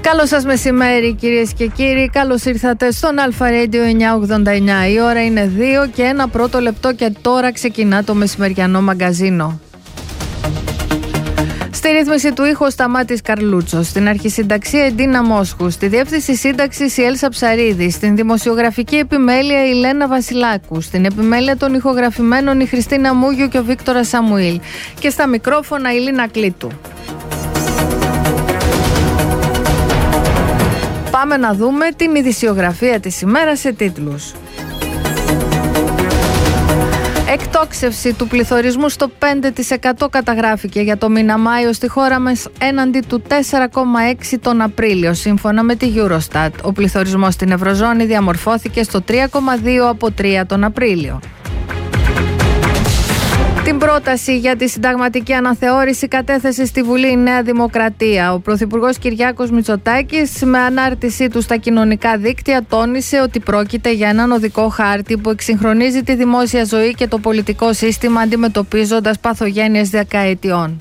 Καλό σας μεσημέρι κυρίες και κύριοι, καλώς ήρθατε στον Αλφα Radio 989. Η ώρα είναι 2 και ένα πρώτο λεπτό και τώρα ξεκινά το μεσημεριανό μαγκαζίνο. Στη ρύθμιση του ήχου Σταμάτης Καρλούτσος, στην αρχισυνταξία Εντίνα Μόσχου, στη διεύθυνση σύνταξης η Έλσα Ψαρίδη, στην δημοσιογραφική επιμέλεια η Λένα Βασιλάκου, στην επιμέλεια των ηχογραφημένων η Χριστίνα Μούγιου και ο Βίκτορας Σαμουήλ και στα μικρόφωνα η Λίνα Κλήτου. Πάμε να δούμε την ειδησιογραφία της ημέρας σε τίτλους. Εκτόξευση του πληθωρισμού στο 5% καταγράφηκε για το μήνα Μάιο στη χώρα μας έναντι του 4,6% τον Απρίλιο, σύμφωνα με τη Eurostat. Ο πληθωρισμός στην Ευρωζώνη διαμορφώθηκε στο 3,2% από 3% τον Απρίλιο. Την πρόταση για τη συνταγματική αναθεώρηση κατέθεσε στη Βουλή η Νέα Δημοκρατία. Ο Πρωθυπουργός Κυριάκος Μητσοτάκης, με ανάρτησή του στα κοινωνικά δίκτυα, τόνισε ότι πρόκειται για έναν οδικό χάρτη που εξυγχρονίζει τη δημόσια ζωή και το πολιτικό σύστημα, αντιμετωπίζοντας παθογένειες δεκαετιών.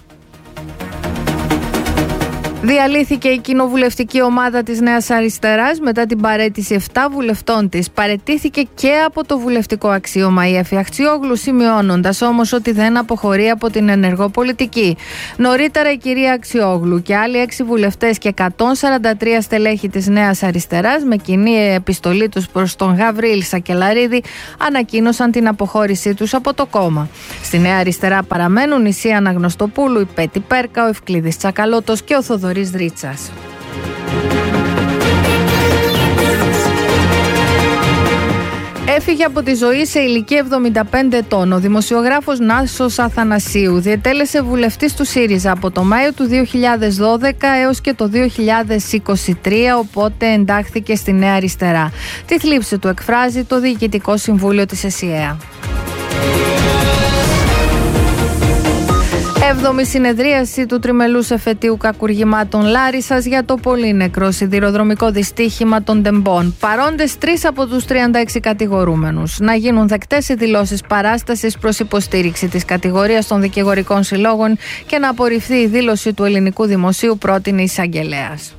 Διαλύθηκε η κοινοβουλευτική ομάδα της Νέας Αριστεράς μετά την παραίτηση 7 βουλευτών της. Παραιτήθηκε και από το βουλευτικό αξίωμα η Εφη Αχτσιόγλου, σημειώνοντας όμως ότι δεν αποχωρεί από την ενεργό πολιτική. Νωρίτερα η κυρία Αχτσιόγλου και άλλοι 6 βουλευτές και 143 στελέχη της Νέας Αριστεράς, με κοινή επιστολή τους προς τον Γαβρίλ Σακελαρίδη, ανακοίνωσαν την αποχώρησή τους από το κόμμα. Στη Νέα Αριστερά παραμένουν η Σία Αναγνωστοπούλου, η Πέτη Πέρκα, ο Ευκλήδης Τσακαλώτος και ο Θοδωρής Δρίτσας. Έφυγε από τη ζωή σε ηλικία 75 ετών. Ο δημοσιογράφος Νάσος Αθανασίου διετέλεσε βουλευτής του ΣΥΡΙΖΑ από το Μάιο του 2012 έως και το 2023, οπότε εντάχθηκε στη Νέα Αριστερά. Τη θλίψη του εκφράζει το Διοικητικό Συμβούλιο της ΕΣΥΑ. 7η συνεδρίαση του τριμελούς εφετείου κακουργημάτων Λάρισσας για το πολύνεκρο σιδηροδρομικό δυστύχημα των Τεμπών. Παρόντες 3 από τους 36 κατηγορούμενους. Να γίνουν δεκτές οι δηλώσεις παράστασης προς υποστήριξη της κατηγορίας των δικηγορικών συλλόγων και να απορριφθεί η δήλωση του ελληνικού δημοσίου, πρότεινε η εισαγγελέας.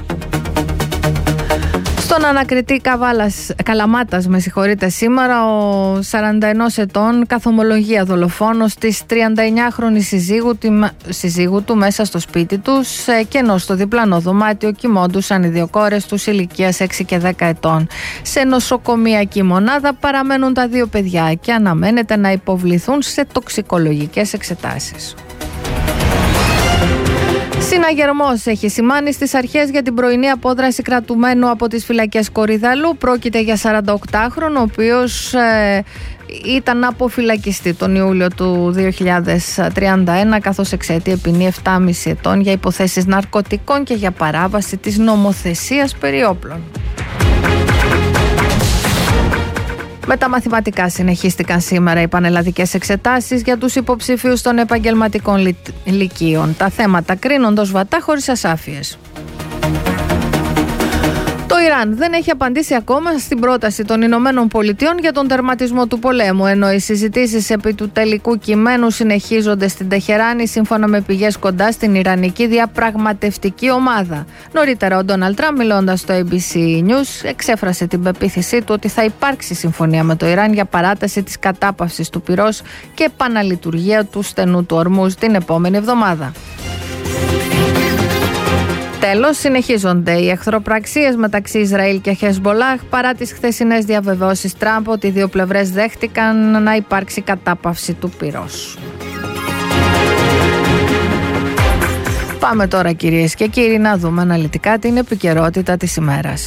Στον ανακριτή Καλαμάτας, σήμερα, ο 41 ετών καθομολογία δολοφόνος της 39χρονης συζύγου του μέσα στο σπίτι τους, και ενώ στο διπλανό δωμάτιο κοιμόντουσαν οι δύο κόρες τους ηλικίας 6 και 10 ετών. Σε νοσοκομιακή μονάδα παραμένουν τα δύο παιδιά και αναμένεται να υποβληθούν σε τοξικολογικές εξετάσεις. Συναγερμός έχει σημάνει στις αρχές για την πρωινή απόδραση κρατουμένου από τις φυλακές Κορυδαλού. Πρόκειται για 48χρονο, ο οποίος ήταν να αποφυλακιστεί τον Ιούλιο του 2031, καθώς εξαιτεί ποινή 7,5 ετών για υποθέσεις ναρκωτικών και για παράβαση της νομοθεσίας περί όπλων. Με τα μαθηματικά συνεχίστηκαν σήμερα οι πανελλαδικές εξετάσεις για τους υποψηφίους των επαγγελματικών λυκείων. Τα θέματα κρίνονται ως βατά, χωρίς ασάφειες. Το Ιράν δεν έχει απαντήσει ακόμα στην πρόταση των Ηνωμένων Πολιτειών για τον τερματισμό του πολέμου, ενώ οι συζητήσεις επί του τελικού κειμένου συνεχίζονται στην Τεχεράνη, σύμφωνα με πηγές κοντά στην Ιρανική διαπραγματευτική ομάδα. Νωρίτερα, ο Ντόναλντ Τραμπ, μιλώντας στο ABC News, εξέφρασε την πεποίθησή του ότι θα υπάρξει συμφωνία με το Ιράν για παράταση της κατάπαυσης του πυρός και επαναλειτουργία του στενού του Ορμούζ την επόμενη εβδομάδα. Τέλος, συνεχίζονται οι εχθροπραξίες μεταξύ Ισραήλ και Χεσμπολάχ παρά τις χθεσινές διαβεβαιώσεις Τραμπ ότι οι δύο πλευρές δέχτηκαν να υπάρξει κατάπαυση του πυρός. Πάμε τώρα, κυρίες και κύριοι, να δούμε αναλυτικά την επικαιρότητα της ημέρας.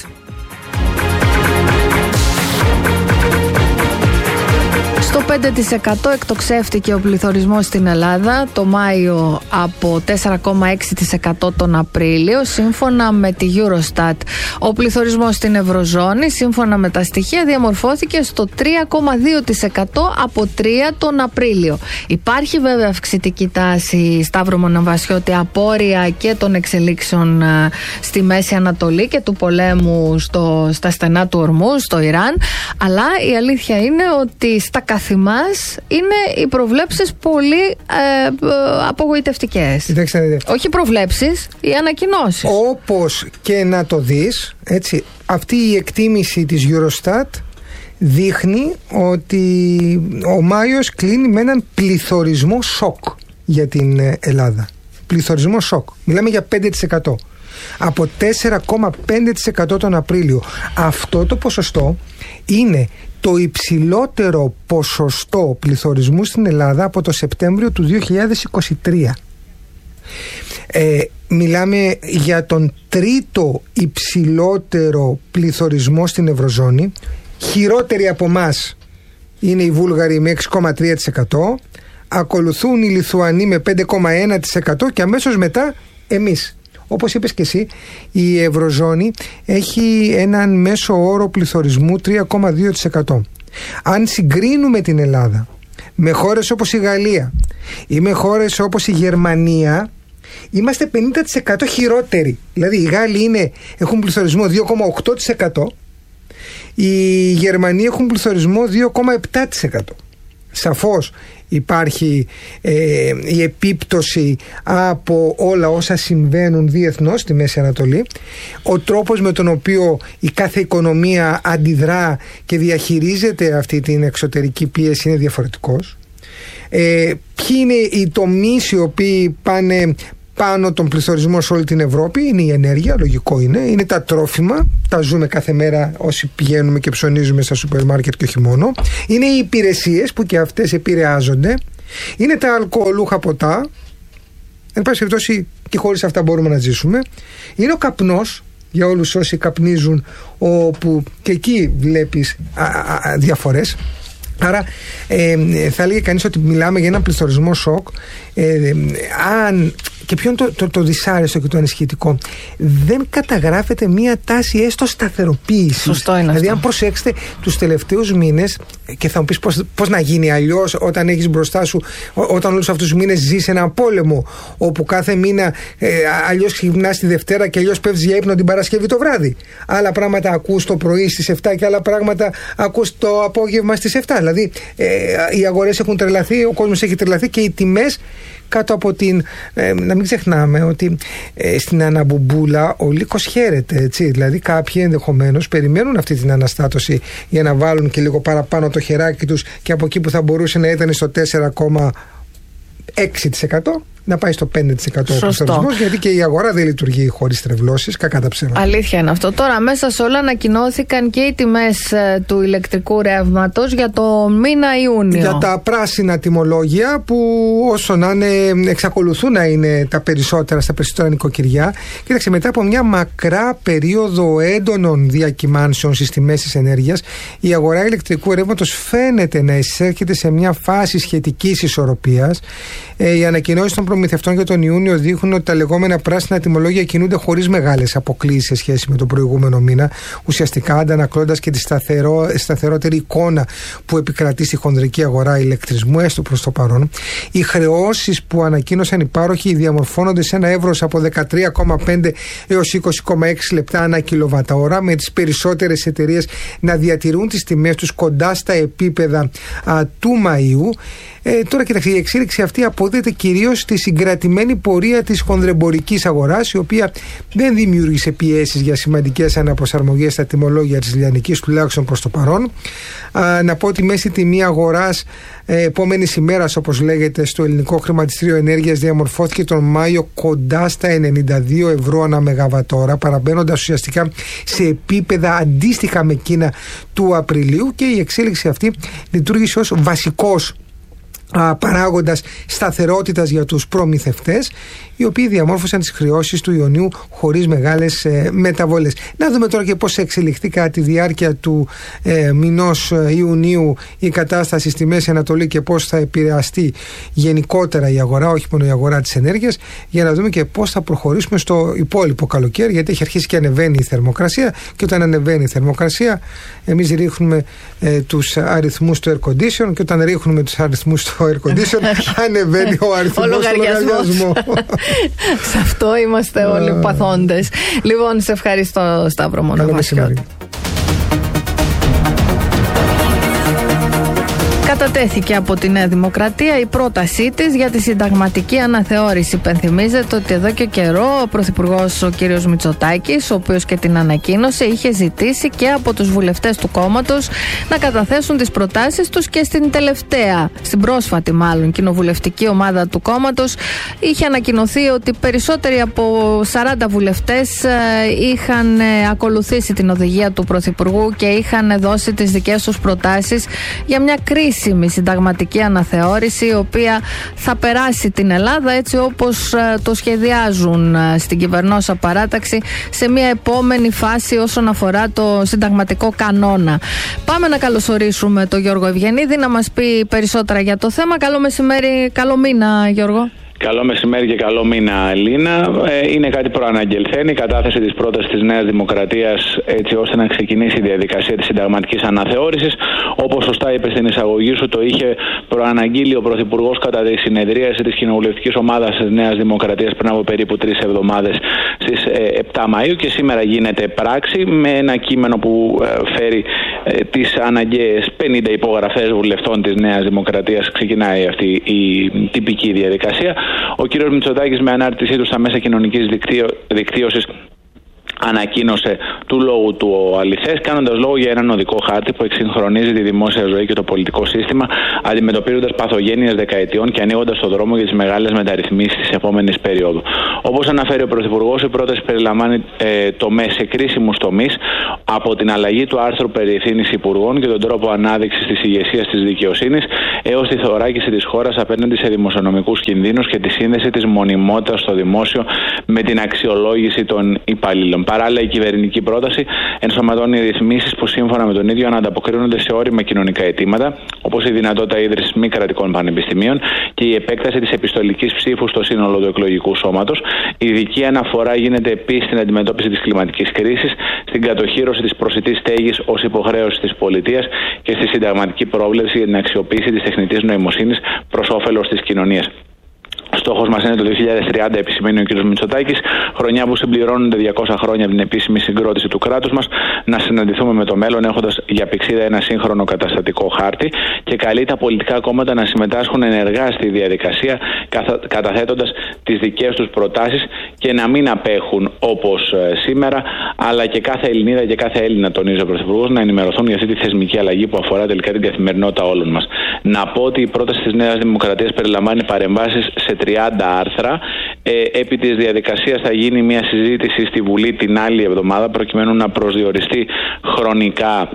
Το 5% εκτοξεύτηκε ο πληθωρισμός στην Ελλάδα το Μάιο από 4,6% τον Απρίλιο, σύμφωνα με τη Eurostat. Ο πληθωρισμός στην Ευρωζώνη, σύμφωνα με τα στοιχεία, διαμορφώθηκε στο 3,2% από 3% τον Απρίλιο. Υπάρχει βέβαια αυξητική τάση, Σταύρο Μοναβασιώτη, απόρρια και των εξελίξεων στη Μέση Ανατολή και του πολέμου στα στενά του Ορμούζ, στο Ιράν, αλλά η αλήθεια είναι ότι στα καθημερινά μας είναι οι προβλέψεις πολύ απογοητευτικές. Όχι προβλέψεις, οι ανακοινώσεις. Όπως και να το δεις, έτσι, αυτή η εκτίμηση της Eurostat δείχνει ότι ο Μάιος κλείνει με έναν πληθωρισμό σοκ για την Ελλάδα. Πληθωρισμό σοκ. Μιλάμε για 5%. Από 4,5% τον Απρίλιο. Αυτό το ποσοστό είναι το υψηλότερο ποσοστό πληθωρισμού στην Ελλάδα από το Σεπτέμβριο του 2023. Μιλάμε για τον τρίτο υψηλότερο πληθωρισμό στην Ευρωζώνη. Χειρότεροι από μας είναι οι Βούλγαροι με 6,3%, ακολουθούν οι Λιθουανοί με 5,1% και αμέσως μετά εμείς. Όπως είπες και εσύ, η Ευρωζώνη έχει έναν μέσο όρο πληθωρισμού 3,2%. Αν συγκρίνουμε την Ελλάδα με χώρες όπως η Γαλλία ή με χώρες όπως η Γερμανία, είμαστε 50% χειρότεροι. Δηλαδή οι Γάλλοι έχουν πληθωρισμό 2,8%, οι Γερμανοί έχουν πληθωρισμό 2,7%. Σαφώς υπάρχει η επίπτωση από όλα όσα συμβαίνουν διεθνώς στη Μέση Ανατολή. Ο τρόπος με τον οποίο η κάθε οικονομία αντιδρά και διαχειρίζεται αυτή την εξωτερική πίεση είναι διαφορετικός. Ποιοι είναι οι τομείς οι οποίοι πάνε πάνω τον πληθωρισμό σε όλη την Ευρώπη? Είναι η ενέργεια, λογικό είναι τα τρόφιμα, τα ζούμε κάθε μέρα όσοι πηγαίνουμε και ψωνίζουμε στα σούπερ μάρκετ και όχι μόνο. Είναι οι υπηρεσίες που και αυτές επηρεάζονται. Είναι τα αλκοολούχα ποτά, εν πάση περιπτώσει και χωρίς αυτά μπορούμε να ζήσουμε. Είναι ο καπνός, για όλους όσοι καπνίζουν, όπου και εκεί βλέπεις διαφορές. Άρα θα έλεγε κανείς ότι μιλάμε για έναν πληθωρισμό σοκ. Και ποιο είναι το δυσάρεστο και το ανησυχητικό? Δεν καταγράφεται μία τάση έστω σταθεροποίησης. Σωστό είναι δηλαδή, αυτό. αν προσέξετε τους τελευταίους μήνες, και θα μου πεις πώς να γίνει αλλιώς όταν έχεις μπροστά σου, όταν όλους αυτούς τους μήνες ζεις έναν πόλεμο, όπου κάθε μήνα αλλιώς ξυπνάς τη Δευτέρα και αλλιώς πέφτεις για ύπνο την Παρασκευή το βράδυ. Άλλα πράγματα ακούς το πρωί στις 7 και άλλα πράγματα ακούς το απόγευμα στις 7. Δηλαδή οι αγορές έχουν τρελαθεί, ο κόσμος έχει τρελαθεί και οι τιμές κάτω από την. Να μην ξεχνάμε ότι στην αναμπουμπούλα ο λύκος χαίρεται, έτσι. Δηλαδή κάποιοι ενδεχομένως περιμένουν αυτή την αναστάτωση για να βάλουν και λίγο παραπάνω το χεράκι τους και από εκεί που θα μπορούσε να ήταν στο 4,6% να πάει στο 5% ο πληθωρισμός, γιατί και η αγορά δεν λειτουργεί χωρίς τρευλώσεις, κακά τα ψέματα. Αλήθεια είναι αυτό. Τώρα, μέσα σε όλα ανακοινώθηκαν και οι τιμές του ηλεκτρικού ρεύματος για το μήνα Ιούνιο. Για τα πράσινα τιμολόγια, που όσο να είναι, εξακολουθούν να είναι τα περισσότερα στα περισσότερα νοικοκυριά. Κοίταξε, μετά από μια μακρά περίοδο έντονων διακυμάνσεων στις τιμές της ενέργειας, η αγορά ηλεκτρικού ρεύματος φαίνεται να εισέρχεται σε μια φάση σχετικής ισορροπίας. Οι ανακοινώσεις των προμηθευτών για τον Ιούνιο δείχνουν ότι τα λεγόμενα πράσινα τιμολόγια κινούνται χωρίς μεγάλες αποκλίσεις σε σχέση με τον προηγούμενο μήνα, ουσιαστικά αντανακλώντας και τη σταθερότερη εικόνα που επικρατεί στη χονδρική αγορά ηλεκτρισμού, έστω προς το παρόν. Οι χρεώσεις που ανακοίνωσαν οι πάροχοι διαμορφώνονται σε ένα εύρος από 13,5 έως 20,6 λεπτά ανά κιλοβατώρα, με τις περισσότερες εταιρείες να διατηρούν τις τιμές τους κοντά στα επίπεδα του Μαΐου. Τώρα κοιτάξτε, η εξέλιξη αυτή αποδίδεται κυρίως στη συγκρατημένη πορεία της χονδρεμπορικής αγοράς, η οποία δεν δημιούργησε πιέσεις για σημαντικές αναπροσαρμογές στα τιμολόγια της λιανικής, τουλάχιστον προς το παρόν. Να πω ότι μέση τιμή αγοράς επόμενης ημέρας, όπως λέγεται, στο ελληνικό χρηματιστήριο ενέργειας διαμορφώθηκε τον Μάιο κοντά στα 92 ευρώ ανά μεγαβατόρα, παραμπαίνοντας ουσιαστικά σε επίπεδα αντίστοιχα με εκείνα του Απριλίου, και η εξέλιξη αυτή λειτουργήσε ως βασικός παράγοντας σταθερότητας για τους προμηθευτές, οι οποίοι διαμόρφωσαν τις χρεώσεις του Ιουνίου χωρίς μεγάλες μεταβολές. Να δούμε τώρα και πώς εξελιχθεί κατά τη διάρκεια του μηνός Ιουνίου η κατάσταση στη Μέση Ανατολή και πώς θα επηρεαστεί γενικότερα η αγορά, όχι μόνο η αγορά της ενέργειας, για να δούμε και πώς θα προχωρήσουμε στο υπόλοιπο καλοκαίρι, γιατί έχει αρχίσει και ανεβαίνει η θερμοκρασία, και όταν ανεβαίνει η θερμοκρασία εμείς ρίχνουμε τους αριθμούς του air condition, και όταν ρίχνουμε τους αριθμούς του air condition ανεβαίνει ο αριθμός του λογαριασμού. Σε αυτό είμαστε όλοι παθόντες. Λοιπόν, σε ευχαριστώ, Σταύρο Μονομασιώτη. Κατατέθηκε από τη Νέα Δημοκρατία η πρότασή της για τη συνταγματική αναθεώρηση. Υπενθυμίζεται ότι εδώ και καιρό ο Πρωθυπουργός ο κ. Μητσοτάκης, ο οποίος και την ανακοίνωσε, είχε ζητήσει και από τους βουλευτές του κόμματος να καταθέσουν τις προτάσεις τους και στην πρόσφατη μάλλον κοινοβουλευτική ομάδα του κόμματος είχε ανακοινωθεί ότι περισσότεροι από 40 βουλευτές είχαν ακολουθήσει την οδηγία του Πρωθυπουργού και είχαν δώσει τις δικές τους προτάσεις για μια κρίσιμη συνταγματική αναθεώρηση, η οποία θα περάσει την Ελλάδα έτσι όπως το σχεδιάζουν στην κυβερνόσα παράταξη σε μια επόμενη φάση όσον αφορά το συνταγματικό κανόνα. Πάμε να καλωσορίσουμε τον Γιώργο Ευγενίδη να μας πει περισσότερα για το θέμα. Καλό μεσημέρι, καλό μήνα Γιώργο. Καλό μεσημέρι και καλό μήνα, Ελίνα. Είναι κάτι προαναγγελθέν η κατάθεση της πρότασης της Νέας Δημοκρατίας έτσι ώστε να ξεκινήσει η διαδικασία της συνταγματικής αναθεώρησης. Όπως σωστά είπε στην εισαγωγή σου, το είχε προαναγγείλει ο Πρωθυπουργός κατά τη συνεδρίαση της κοινοβουλευτικής ομάδας της Νέας Δημοκρατίας πριν από περίπου 3 εβδομάδες στις 7 Μαΐου και σήμερα γίνεται πράξη με ένα κείμενο που φέρει τις αναγκαίες 50 υπογραφές βουλευτών της Νέας Δημοκρατίας. Ξεκινάει αυτή η τυπική διαδικασία. Ο κύριος Μητσοτάκης με ανάρτησή του στα μέσα κοινωνικής δικτύωσης ανακοίνωσε του λόγου του ο αληθές, κάνοντας λόγο για έναν οδικό χάρτη που εξυγχρονίζει τη δημόσια ζωή και το πολιτικό σύστημα, αντιμετωπίζοντας παθογένειες δεκαετιών και ανοίγοντας το δρόμο για τις μεγάλες μεταρρυθμίσεις της επόμενης περίοδου. Όπως αναφέρει ο Πρωθυπουργός, η πρόταση περιλαμβάνει τομές σε κρίσιμους τομείς, από την αλλαγή του άρθρου περί ευθύνης υπουργών και τον τρόπο ανάδειξης της ηγεσίας της δικαιοσύνης, έως τη θωράκιση της χώρας απέναντι σε δημοσιονομικούς κινδύνους και τη σύνδεση της μονιμότητας στο δημόσιο με την αξιολόγηση των υπαλλήλων. Παράλληλα, η κυβερνητική πρόταση ενσωματώνει ρυθμίσεις που σύμφωνα με τον ίδιο να ανταποκρίνονται σε όριμα κοινωνικά αιτήματα, όπως η δυνατότητα ίδρυσης μη κρατικών πανεπιστημίων και η επέκταση της επιστολικής ψήφου στο σύνολο του εκλογικού σώματος. Η ειδική αναφορά γίνεται επίσης στην αντιμετώπιση της κλιματικής κρίσης, στην κατοχύρωση της προσιτής στέγης ως υποχρέωση της πολιτείας και στη συνταγματική πρόβλεψη για την αξιοποίηση της τεχνητής νοημοσύνης προς όφελος της κοινωνίας. Στόχος μας είναι το 2030, επισημαίνει ο κ. Μητσοτάκης, χρονιά που συμπληρώνονται 200 χρόνια από την επίσημη συγκρότηση του κράτους μας, να συναντηθούμε με το μέλλον έχοντας για πηξίδα ένα σύγχρονο καταστατικό χάρτη και καλεί τα πολιτικά κόμματα να συμμετάσχουν ενεργά στη διαδικασία, καταθέτοντας τις δικές τους προτάσεις και να μην απέχουν όπως σήμερα, αλλά και κάθε Ελληνίδα και κάθε Έλληνα, τονίζει ο Πρωθυπουργός, να ενημερωθούν για αυτή τη θεσμική αλλαγή που αφορά τελικά την καθημερινότητα όλων μας. Να πω ότι η πρόταση της Νέας Δημοκρατίας περιλαμβάνει παρεμβάσεις σε 30 άρθρα. Επί της διαδικασίας θα γίνει μια συζήτηση στη Βουλή την άλλη εβδομάδα προκειμένου να προσδιοριστεί χρονικά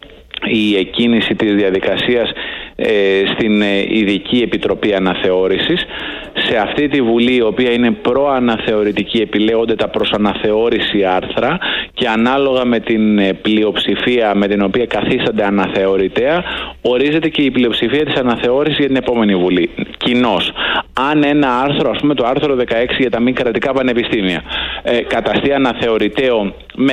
η εκκίνηση της διαδικασίας στην Ειδική Επιτροπή Αναθεώρησης. Σε αυτή τη Βουλή, η οποία είναι προαναθεωρητική, επιλέγονται τα προς αναθεώρηση άρθρα και ανάλογα με την πλειοψηφία με την οποία καθίστανται αναθεωρητέα, ορίζεται και η πλειοψηφία της αναθεώρησης για την επόμενη Βουλή. Κοινώς, αν ένα άρθρο, ας πούμε το άρθρο 16 για τα μη κρατικά πανεπιστήμια, καταστεί αναθεωρηταίο με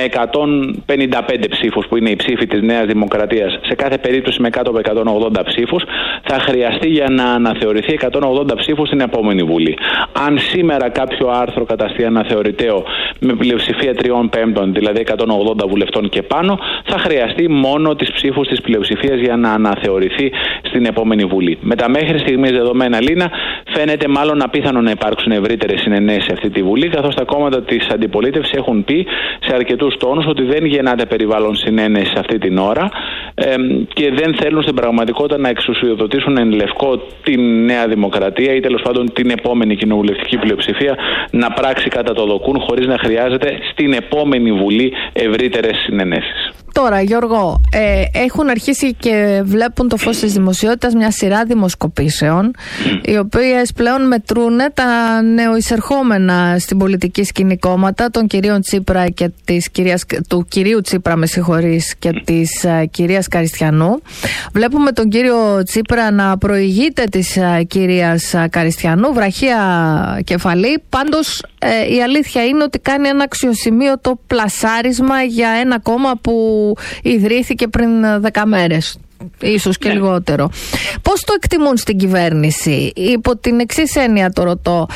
155 ψήφους, που είναι η ψήφη της Νέας Δημοκρατίας, σε κάθε περίπτωση με κάτω από 180 ψήφους, θα χρειαστεί για να αναθεωρηθεί 180 ψήφους στην επόμενη Βουλή. Αν σήμερα κάποιο άρθρο καταστεί αναθεωρηταίο με πλειοψηφία 3/5, δηλαδή 180 βουλευτών και πάνω, θα χρειαστεί μόνο τις ψήφους της πλειοψηφίας για να αναθεωρηθεί στην επόμενη Βουλή. Με τα μέχρι στιγμής δεδομένα, Λίνα, φαίνεται μάλλον απίθανο να υπάρξουν ευρύτερες συνενέσεις σε αυτή τη Βουλή, καθώς τα κόμματα της αντιπολίτευσης έχουν πει σε αρκετούς τόνους ότι δεν γεννάται περιβάλλον συνένεση αυτή την ώρα και δεν θέλουν στην πραγματικότητα να εξουσιοδοτήσουν εν λευκό την Νέα Δημοκρατία ή τέλος πάντων την επόμενη κοινοβουλευτική πλειοψηφία να πράξει κατά το δοκούν, χωρίς να χρειάζεται στην επόμενη Βουλή ευρύτερες συνενέσεις. Τώρα, Γιώργο, έχουν αρχίσει και βλέπουν το φως της δημοσιότητας μια σειρά δημοσκοπήσεων, οι οποίες πλέον μετρούν τα νεοεισερχόμενα στην πολιτική σκηνή κόμματα των κυρίων Τσίπρα και του κυρίου Τσίπρα, με συγχωρείς, και της κυρίας Καριστιανού. Βλέπουμε τον κύριο Τσίπρα να προηγείται της κυρίας Καριστιανού, βραχία κεφαλή. Πάντως, η αλήθεια είναι ότι κάνει ένα αξιοσημείωτο πλασάρισμα για ένα κόμμα που ιδρύθηκε πριν 10 μέρες. Ίσως και λιγότερο. Πώς το εκτιμούν στην κυβέρνηση? Υπό την εξής έννοια το ρωτώ.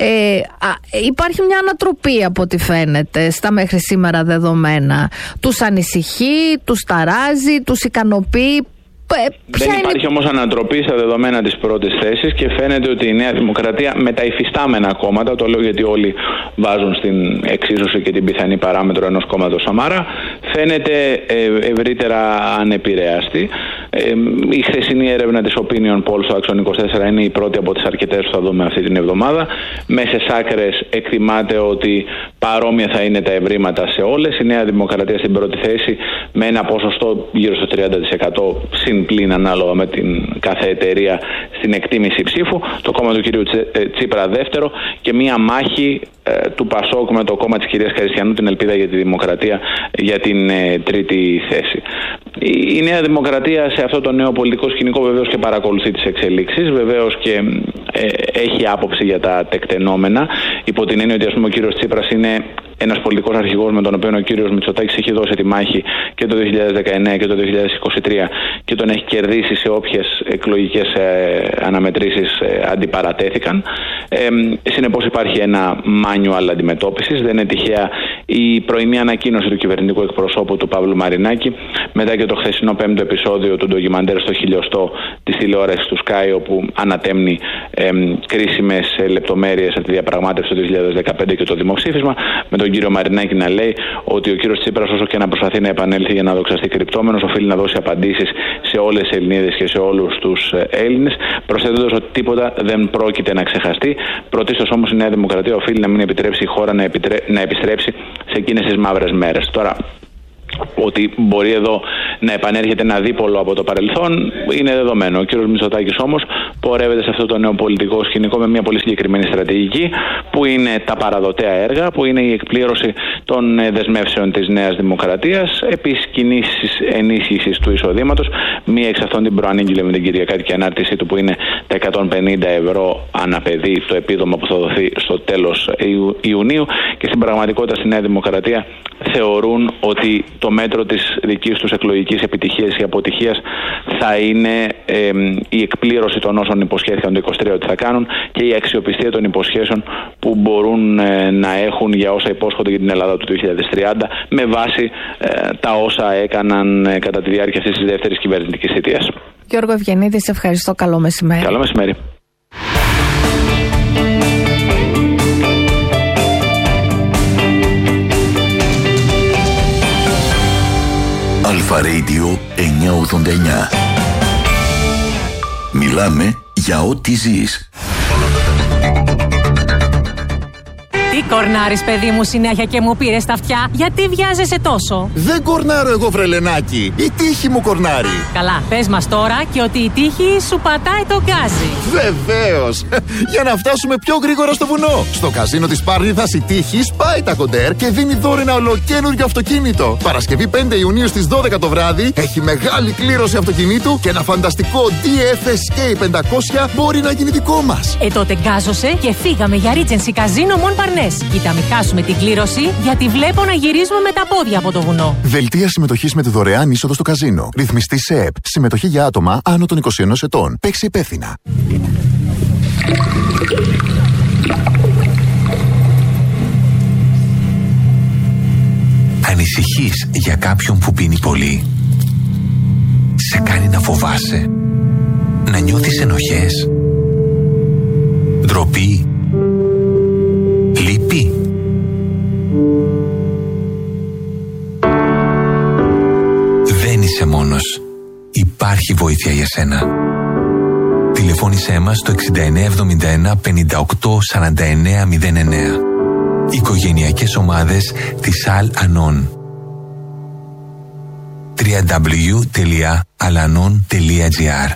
Υπάρχει μια ανατροπή από ό,τι φαίνεται στα μέχρι σήμερα δεδομένα. Τους ανησυχεί, τους ταράζει, τους ικανοποιεί? Δεν υπάρχει όμως ανατροπή στα δεδομένα της πρώτης θέσης και φαίνεται ότι η Νέα Δημοκρατία με τα υφιστάμενα κόμματα, το λέω γιατί όλοι βάζουν στην εξίσωση και την πιθανή παράμετρο ενός κόμματος Σαμάρα, φαίνεται ευρύτερα ανεπηρέαστη. Η χθεσινή έρευνα της Opinion Poll στο Άξον 24 είναι η πρώτη από τις αρκετές που θα δούμε αυτή την εβδομάδα. Μέσες άκρες εκτιμάται ότι παρόμοια θα είναι τα ευρήματα σε όλες. Η Νέα Δημοκρατία στην πρώτη θέση με ένα ποσοστό γύρω στο 30% συν πλήν ανάλογα με την κάθε εταιρεία στην εκτίμηση ψήφου. Το κόμμα του κυρίου Τσίπρα δεύτερο και μία μάχη του Πασόκ με το κόμμα της κυρίας Καριστιανού, την Ελπίδα για τη Δημοκρατία, για την τρίτη θέση. Η Νέα Δημοκρατία σε αυτό το νέο πολιτικό σκηνικό βεβαίως και παρακολουθεί τις εξελίξεις, βεβαίως και έχει άποψη για τα τεκτενόμενα, υπό την έννοια ότι ο κύριος Τσίπρας είναι ένας πολιτικός αρχηγός με τον οποίο ο κύριος Μητσοτάκης έχει δώσει τη μάχη και το 2019 και το 2023 και τον έχει κερδίσει σε όποιες εκλογικές αναμετρήσεις αντιπαρατέθηκαν. Συνεπώς υπάρχει ένα manual αντιμετώπισης. Δεν είναι τυχαία η πρωινή ανακοίνωση του κυβερνητικού εκπροσώπου του Παύλου Μαρινάκη, μετά και το χθεσινό πέμπτο επεισόδιο του ντοκιμαντέρ στο χιλιοστό της τηλεόρασης του Sky, όπου ανατέμνει κρίσιμες λεπτομέρειες από τη διαπραγμάτευση του 2015 και το δημοψήφισμα, με τον κύριο Μαρινάκη να λέει ότι ο κύριος Τσίπρας, όσο και να προσπαθεί να επανέλθει για να δοξαστεί κρυπτόμενος, οφείλει να δώσει απαντήσεις σε όλες τις Ελληνίδες και σε όλους τους Έλληνες, προσθέτοντας ότι τίποτα δεν πρόκειται να ξεχαστεί. Πρωτίστως όμως η Νέα Δημοκρατία οφείλει να μην επιτρέψει η χώρα να επιστρέψει σε εκείνες τις μαύρες μέρες. Τώρα, ότι μπορεί εδώ να επανέρχεται ένα δίπολο από το παρελθόν είναι δεδομένο. Ο κύριος Μητσοτάκης όμως πορεύεται σε αυτό το νέο πολιτικό σκηνικό με μια πολύ συγκεκριμένη στρατηγική, που είναι τα παραδοτέα έργα, που είναι η εκπλήρωση των δεσμεύσεων της Νέας Δημοκρατίας, επίσης κινήσεις ενίσχυσης του εισοδήματος, μία εξ αυτών την προανήγγειλε με την κυριακάτικη ανάρτησή του, που είναι τα 150 ευρώ ανά παιδί, το επίδομα που θα δοθεί στο τέλος Ιουνίου, και στην πραγματικότητα στη Νέα Δημοκρατία θεωρούν ότι το μέτρο της δικής τους εκλογικής επιτυχίας ή αποτυχίας θα είναι η εκπλήρωση των όσων υποσχέθηκαν το 23 ότι θα κάνουν και η αξιοπιστία των υποσχέσεων που μπορούν να έχουν για όσα υπόσχονται για την Ελλάδα του 2030, με βάση τα όσα έκαναν κατά τη διάρκεια αυτής της δεύτερης κυβερνητικής θητείας. Γιώργο Ευγενίδη, σε ευχαριστώ. Καλό μεσημέρι. Καλό μεσημέρι. Αλφα Radio 989. Μιλάμε για ό,τι ζεις. Τι κορνάρεις, παιδί μου, συνέχεια και μου πήρες τα αυτιά? Γιατί βιάζεσαι τόσο? Δεν κορνάρω εγώ, βρελενάκι. Η τύχη μου κορνάρει. Καλά, πες μας τώρα και ότι η τύχη σου πατάει το γκάζι. Βεβαίως. Για να φτάσουμε πιο γρήγορα στο βουνό. Στο καζίνο της Πάρνηθας η τύχη σπάει τα κοντέρ και δίνει δώρο ένα ολοκαίνουργιο αυτοκίνητο. Παρασκευή 5 Ιουνίου στις 12 το βράδυ έχει μεγάλη κλήρωση αυτοκινήτου και ένα φανταστικό DFSK 500 μπορεί να γίνει δικό μας. Τότε γκάζωσε και φύγαμε για Regency Casino Mon Parnes. Κοίτα, μην χάσουμε την κλήρωση, γιατί βλέπω να γυρίζουμε με τα πόδια από το βουνό. Δελτία συμμετοχής με τη δωρεάν είσοδο στο καζίνο. Ρυθμιστή σε ΕΠ. Συμμετοχή για άτομα άνω των 21 ετών. Παίξει υπεύθυνα. Ανησυχείς για κάποιον που πίνει πολύ? Σε κάνει να φοβάσαι? Να νιώθεις ενοχές? Ντροπή? Λύπη? Δεν είσαι μόνος. Υπάρχει βοήθεια για σένα. Τηλεφώνησέ μας στο 6971 58 49 09. Οικογενειακές ομάδες της Al-Anon. www.alanon.gr.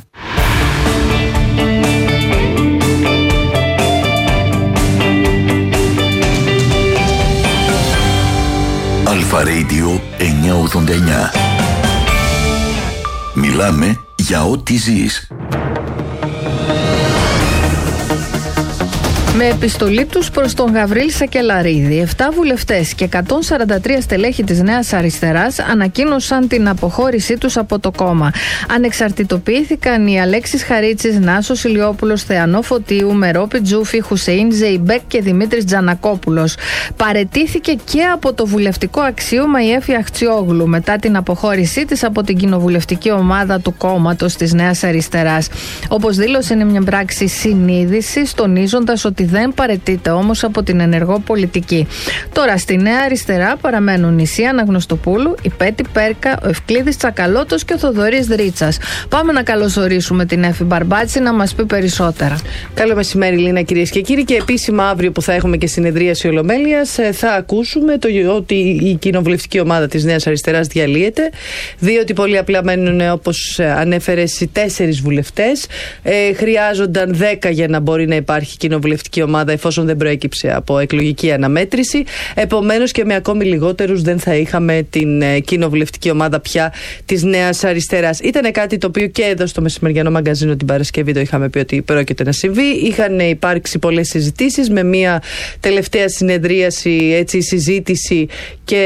Αλφα Radio 989. Μιλάμε για ό,τι ζεις. Με επιστολή τους προς τον Γαβρίλη Σακελαρίδη, 7 βουλευτές και 143 στελέχη της Νέας Αριστεράς ανακοίνωσαν την αποχώρησή τους από το κόμμα. Ανεξαρτητοποιήθηκαν οι Αλέξης Χαρίτσης, Νάσος Ηλιόπουλος, Θεανό Φωτίου, Μερόπη Τζούφη, Χουσεΐν Ζεϊμπέκ και Δημήτρης Τζανακόπουλος. Παραιτήθηκε και από το βουλευτικό αξίωμα η Έφη Αχτσιόγλου μετά την αποχώρησή της από την κοινοβουλευτική ομάδα του κόμματος της Νέας Αριστεράς. Όπως δήλωσε, είναι μια πράξη συνείδησης, τονίζοντας ότι δεν παραιτείται όμως από την ενεργό πολιτική. Τώρα στη Νέα Αριστερά παραμένουν η Σία Αναγνωστοπούλου, η Πέτη Πέρκα, ο Ευκλήδης Τσακαλώτος και ο Θοδωρής Δρίτσας. Πάμε να καλωσορίσουμε την Έφη Μπαρμπάτση να μας πει περισσότερα. Καλό μεσημέρι, Λίνα, κυρίες και κύριοι. Και επίσημα αύριο που θα έχουμε και συνεδρίαση Ολομέλειας θα ακούσουμε ότι η κοινοβουλευτική ομάδα της Νέας Αριστεράς διαλύεται, διότι πολύ απλά μένουν, όπως ανέφερες, οι 4 βουλευτές. Χρειάζονταν 10 για να μπορεί να υπάρχει κοινοβουλευτική ομάδα, εφόσον δεν προέκυψε από εκλογική αναμέτρηση. Επομένως και με ακόμη λιγότερους δεν θα είχαμε την κοινοβουλευτική ομάδα πια της Νέας Αριστεράς. Ήταν κάτι το οποίο και εδώ στο μεσημεριανό μαγκαζίνο την Παρασκευή το είχαμε πει ότι πρόκειται να συμβεί. Είχαν υπάρξει πολλές συζητήσεις, με μια τελευταία συνεδρίαση, έτσι, συζήτηση, και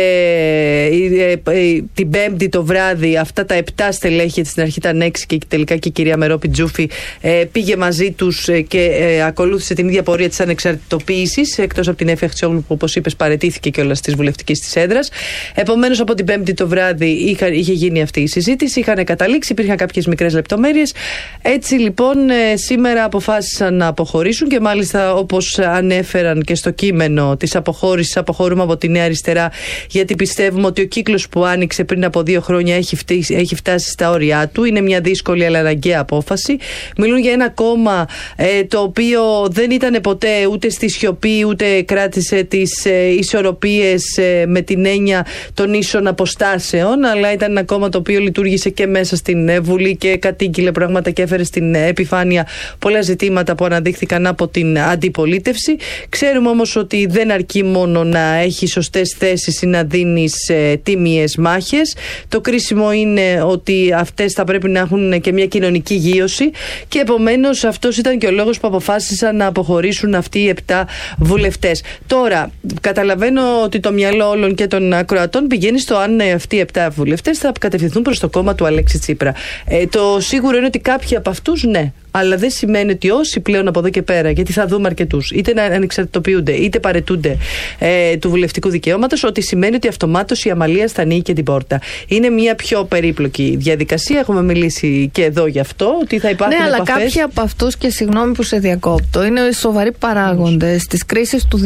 την Πέμπτη το βράδυ αυτά τα 7 στελέχη, στην αρχή ήταν 6 και τελικά και η κυρία Μερόπη Τζούφη πήγε μαζί τους και ακολούθησε την ίδια πορεία της ανεξαρτητοποίησης, εκτός από την Έφη Αχτσιόγλου που, όπως είπες, παραιτήθηκε κιόλας της βουλευτικής της έδρας. Επομένως, από την Πέμπτη το βράδυ είχε γίνει αυτή η συζήτηση, είχαν καταλήξει, υπήρχαν κάποιες μικρές λεπτομέρειες. Έτσι λοιπόν, σήμερα αποφάσισαν να αποχωρήσουν και μάλιστα, όπως ανέφεραν και στο κείμενο της αποχώρησης, αποχωρούμε από τη Νέα Αριστερά γιατί πιστεύουμε ότι ο κύκλος που άνοιξε πριν από 2 χρόνια έχει φτάσει στα όρια του. Είναι μια δύσκολη αλλά αναγκαία απόφαση. Μιλούν για ένα κόμμα το οποίο δεν ήταν ποτέ ούτε στη σιωπή, ούτε κράτησε τις ισορροπίες με την έννοια των ίσων αποστάσεων, αλλά ήταν ένα κόμμα το οποίο λειτουργήσε και μέσα στην Βουλή και κατήγγειλε πράγματα και έφερε στην επιφάνεια πολλά ζητήματα που αναδείχθηκαν από την αντιπολίτευση. Ξέρουμε όμως ότι δεν αρκεί μόνο να έχει σωστές θέσεις ή να δίνεις τίμιες μάχες. Το κρίσιμο είναι ότι αυτές θα πρέπει να έχουν και μια κοινωνική γείωση, και επομένως αυτός ήταν και ο λόγος που αποφάσισαν να αποχωρήσουν αυτοί οι 7 βουλευτές. Τώρα, καταλαβαίνω ότι το μυαλό όλων και των ακροατών πηγαίνει στο αν αυτοί οι 7 βουλευτές θα κατευθυνθούν προς το κόμμα του Αλέξη Τσίπρα. Το σίγουρο είναι ότι κάποιοι από αυτούς ναι. Αλλά δεν σημαίνει ότι όσοι πλέον από εδώ και πέρα, γιατί θα δούμε αρκετούς, είτε να ανεξαρτητοποιούνται είτε παραιτούνται του βουλευτικού δικαιώματος, ότι σημαίνει ότι αυτομάτως η αμαλία θα ανοίγει και την πόρτα. Είναι μια πιο περίπλοκη διαδικασία. Έχουμε μιλήσει και εδώ γι' αυτό, ότι θα υπάρχουν επαφές. Ναι, αλλά κάποιοι από αυτούς, και συγγνώμη που σε διακόπτω, είναι σοβαροί παράγοντες της κρίσης του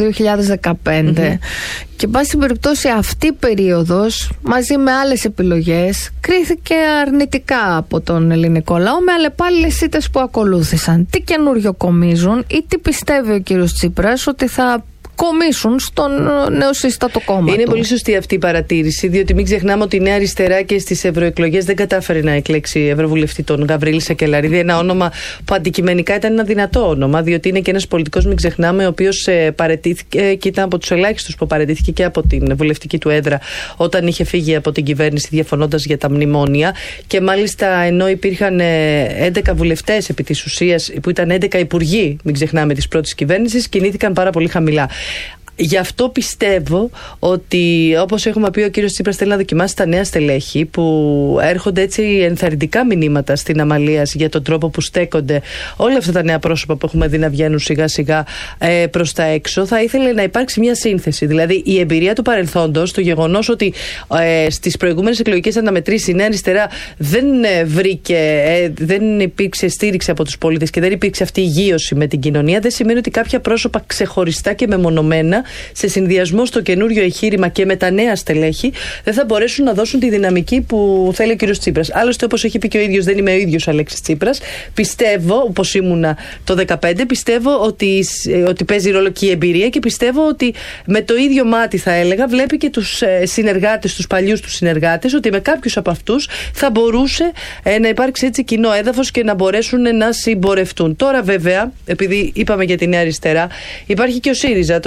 2015. Και εν πάση περιπτώσει αυτή η περίοδος, μαζί με άλλες επιλογές, κρίθηκε αρνητικά από τον ελληνικό λαό, με αλλεπάλληλες ήττες που ακολούθησαν. Τι καινούριο κομίζουν ή τι πιστεύει ο κύριος Τσίπρας ότι θα κομίσουν στον νεοσύστατο κόμμα Είναι του? πολύ σωστή αυτή η παρατήρηση, διότι μην ξεχνάμε ότι η Νέα Αριστερά και στις ευρωεκλογές δεν κατάφερε να εκλέξει ευρωβουλευτή τον Γαβρίλη Σακελαρίδη. Ένα όνομα που αντικειμενικά ήταν ένα δυνατό όνομα, διότι είναι και ένας πολιτικός, μην ξεχνάμε, ο οποίος παραιτήθηκε και ήταν από τους ελάχιστους που παραιτήθηκε και από την βουλευτική του έδρα όταν είχε φύγει από την κυβέρνηση, διαφωνώντας για τα μνημόνια. Και μάλιστα, ενώ υπήρχαν 11 βουλευτές επί της ουσίας, που ήταν 11 υπουργοί, μην ξεχνάμε, της πρώτης κυβέρνησης, κινήθηκαν πάρα πολύ χαμηλά. Γι' αυτό πιστεύω ότι, όπως έχουμε πει, ο κύριος Τσίπρας θέλει να δοκιμάσει τα νέα στελέχη που έρχονται έτσι ενθαρρυντικά μηνύματα στην Αμαλίας για τον τρόπο που στέκονται όλα αυτά τα νέα πρόσωπα που έχουμε δει να βγαίνουν σιγά σιγά προς τα έξω. Θα ήθελε να υπάρξει μια σύνθεση. Δηλαδή η εμπειρία του παρελθόντος, το γεγονός ότι στις προηγούμενες εκλογικές αναμετρήσεις η Νέα Αριστερά δεν υπήρξε στήριξη από τους πολίτες και δεν υπήρξε αυτή η γείωση με την κοινωνία, δεν σημαίνει ότι κάποια πρόσωπα ξεχωριστά και μεμονωμένα, σε συνδυασμό στο καινούριο εγχείρημα και με τα νέα στελέχη, δεν θα μπορέσουν να δώσουν τη δυναμική που θέλει ο κύριος Τσίπρας. Άλλωστε, όπως έχει πει και ο ίδιος, δεν είμαι ο ίδιος Αλέξης Τσίπρας. Πιστεύω, όπως ήμουνα το 2015, πιστεύω ότι παίζει ρόλο και η εμπειρία, και πιστεύω ότι με το ίδιο μάτι, θα έλεγα, βλέπει και τους συνεργάτες, τους παλιούς τους συνεργάτες, ότι με κάποιους από αυτούς θα μπορούσε να υπάρξει έτσι κοινό έδαφος και να μπορέσουν να συμπορευτούν. Τώρα, βέβαια, επειδή είπαμε για τη Νέα Αριστερά, υπάρχει και ο ΣΥΡΙΖΑ. Το Σάββατο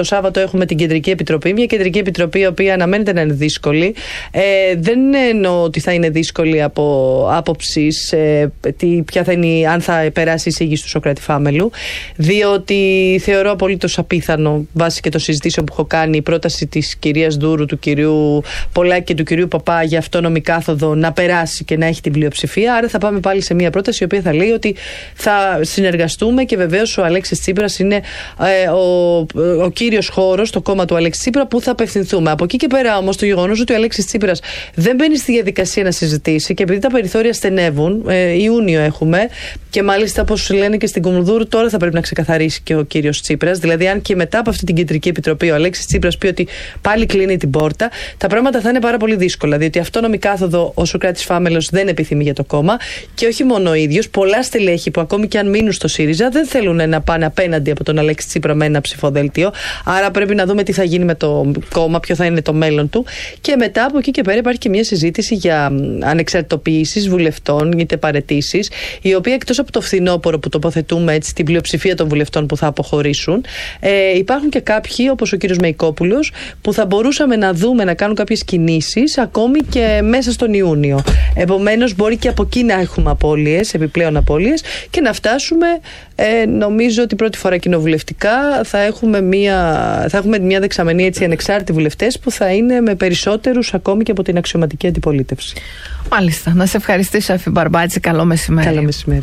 έχουμε την Κεντρική Επιτροπή. Μια Κεντρική Επιτροπή η οποία αναμένεται να είναι δύσκολη. Δεν εννοώ ότι θα είναι δύσκολη από άποψης ποια θα είναι, αν θα περάσει η εισήγηση του Σωκράτη Φάμελου, διότι θεωρώ απολύτως απίθανο, βάσει και των συζητήσεων που έχω κάνει, η πρόταση της κυρίας Δούρου, του κυρίου Πολάκη και του κυρίου Παπά για αυτόνομη κάθοδο να περάσει και να έχει την πλειοψηφία. Άρα θα πάμε πάλι σε μια πρόταση η οποία θα λέει ότι θα συνεργαστούμε και βεβαίως ο Αλέξης Τσίπρας είναι ο κύριος χώρος, το κόμμα του Αλέξη Τσίπρα, που θα απευθυνθούμε. Από εκεί και πέρα όμως το γεγονός ότι ο Αλέξης Τσίπρας δεν μπαίνει στη διαδικασία να συζητήσει και επειδή τα περιθώρια στενεύουν, Ιούνιο έχουμε και μάλιστα όπως λένε και στην Κουμουνδούρου, τώρα θα πρέπει να ξεκαθαρίσει και ο κύριος Τσίπρας. Δηλαδή, αν και μετά από αυτή την Κεντρική Επιτροπή ο Αλέξης Τσίπρας πει ότι πάλι κλείνει την πόρτα, τα πράγματα θα είναι πάρα πολύ δύσκολα. Διότι αυτόνομη κάθοδο ο Σωκράτης Φάμελος δεν επιθυμεί για το κόμμα και όχι μόνο ο ίδιος. Πολλά στελέχη που ακόμη και αν μείνουν στο ΣΥΡΙΖΑ δεν θέλουν να πάνε απέναντι από τον Αλέξη Τσίπρα με ένα ψηφοδέλτιο. Άρα πρέπει να δούμε τι θα γίνει με το κόμμα, ποιο θα είναι το μέλλον του. Και μετά από εκεί και πέρα υπάρχει και μια συζήτηση για ανεξαρτητοποιήσεις βουλευτών, είτε παραιτήσεις, η οποία εκτός από το φθινόπωρο που τοποθετούμε έτσι, την πλειοψηφία των βουλευτών που θα αποχωρήσουν, υπάρχουν και κάποιοι, όπως ο κύριος Μεϊκόπουλος, που θα μπορούσαμε να δούμε να κάνουν κάποιες κινήσεις ακόμη και μέσα στον Ιούνιο. Επομένως, μπορεί και από εκεί να έχουμε απώλειες, επιπλέον απώλειες, και να φτάσουμε, νομίζω ότι πρώτη φορά κοινοβουλευτικά θα έχουμε μια δεξαμενή έτσι, ανεξάρτητοι βουλευτές που θα είναι με περισσότερους ακόμη και από την αξιωματική αντιπολίτευση. Μάλιστα. Να σε ευχαριστήσω, Εφη Μπαρμπάτση. Καλό μεσημέρι. Καλό μεσημέρι.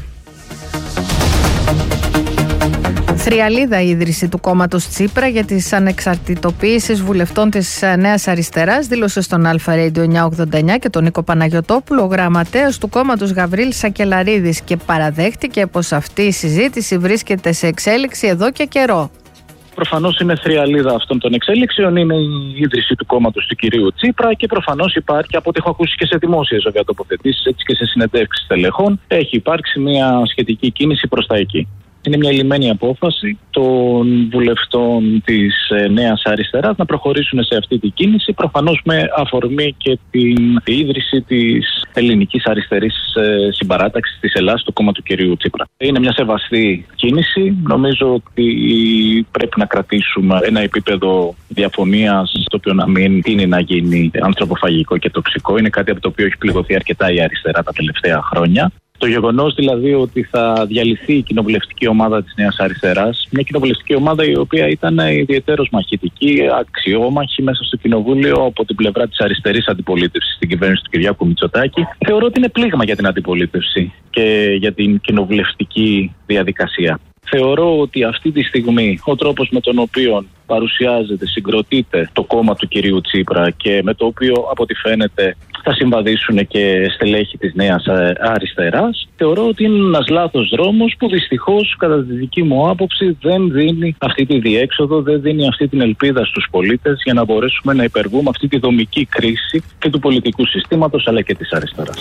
Θριαλίδα η ίδρυση του κόμματος Τσίπρα για τις ανεξαρτητοποιήσεις βουλευτών της Νέας Αριστεράς, δήλωσε στον Αλφα Radio 989 και τον Νίκο Παναγιωτόπουλο, ο γραμματέας του κόμματος Γαβρίλ Σακελαρίδης, και παραδέχτηκε πως αυτή η συζήτηση βρίσκεται σε εξέλιξη εδώ και καιρό. Προφανώς είναι θριαλίδα αυτών των εξέλιξεων, είναι η ίδρυση του κόμματος του κυρίου Τσίπρα και προφανώς υπάρχει, από ό,τι έχω ακούσει και σε δημόσιες βέβαια τοποθετήσεις, έτσι και σε συνεντεύξεις στελεχών, έχει υπάρξει μια σχετική κίνηση προς τα εκεί. Είναι μια λυμμένη απόφαση των βουλευτών της Νέας Αριστεράς να προχωρήσουν σε αυτή την κίνηση, προφανώς με αφορμή και την ίδρυση της Ελληνικής Αριστερής Συμπαράταξης της Ελλάδας, το κόμμα του κυρίου Τσίπρα. Είναι μια σεβαστή κίνηση. Νομίζω ότι πρέπει να κρατήσουμε ένα επίπεδο διαφωνίας, το οποίο να μην τείνει να γίνει ανθρωποφαγικό και τοξικό. Είναι κάτι από το οποίο έχει πληγωθεί αρκετά η αριστερά τα τελευταία χρόνια. Το γεγονός δηλαδή ότι θα διαλυθεί η κοινοβουλευτική ομάδα της Νέας Αριστεράς, μια κοινοβουλευτική ομάδα η οποία ήταν ιδιαιτέρως μαχητική, αξιόμαχη μέσα στο κοινοβούλιο από την πλευρά της αριστερής αντιπολίτευσης στην κυβέρνηση του Κυριάκου Μητσοτάκη, θεωρώ ότι είναι πλήγμα για την αντιπολίτευση και για την κοινοβουλευτική διαδικασία. Θεωρώ ότι αυτή τη στιγμή ο τρόπος με τον οποίο παρουσιάζεται, συγκροτείται το κόμμα του κυρίου Τσίπρα και με το οποίο από ό,τι φαίνεται θα συμβαδίσουν και στελέχη της Νέας Αριστεράς, θεωρώ ότι είναι ένας λάθος δρόμος που δυστυχώς κατά τη δική μου άποψη δεν δίνει αυτή τη διέξοδο, δεν δίνει αυτή την ελπίδα στους πολίτες για να μπορέσουμε να υπερβούμε αυτή τη δομική κρίση και του πολιτικού συστήματος αλλά και της αριστεράς.